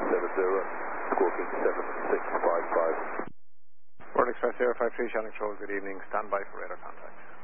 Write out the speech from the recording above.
Squawking 7655. World Express 053, Shannon Control, good evening. Stand by for radar contact.